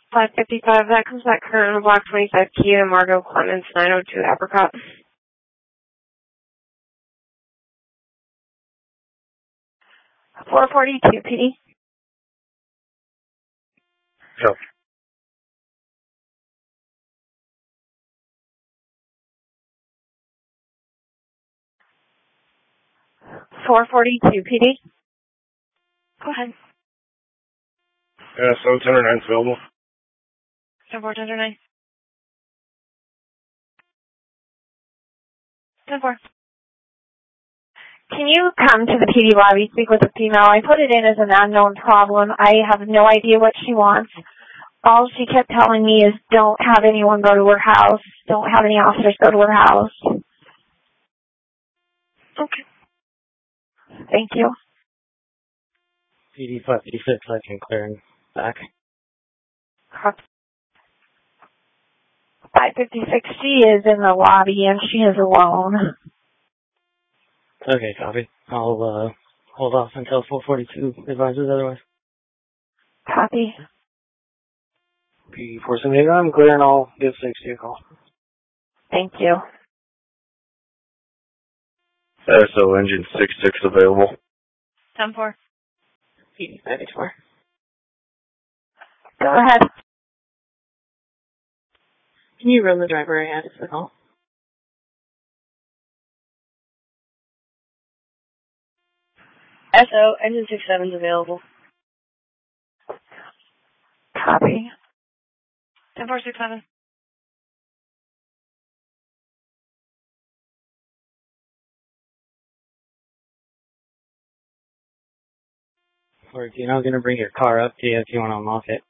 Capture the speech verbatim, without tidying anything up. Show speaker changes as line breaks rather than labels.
five fifty-five, that comes back current on block twenty-five, Kia, Margot Clements, nine oh two Apricot. four forty-two, P D.
Yep.
four forty-two, P D. Go ahead.
Yeah, so ten oh nine's available.
ten four, ten oh nine. ten four. Can you come to the P D lobby, speak with the female? I put it in as an unknown problem. I have no idea what she wants. All she kept telling me is don't have anyone go to her house. Don't have any officers go to her house. Okay. Thank you.
P D five fifty-six, I can clear him back.
five fifty-six, she is in the lobby and she is alone.
Okay, copy. I'll uh, hold off until four forty-two advises otherwise.
Copy.
P four seventy-eight, I'm clear and I'll give sixty a call.
Thank you.
S O engine six six available.
ten four.
P D five eighty-four.
Go ahead.
Can you run the driver I had as the call?
S O engine six seven is available. Copy. ten four six seven.
Or you're not going to bring your car up to you if you want to unlock it.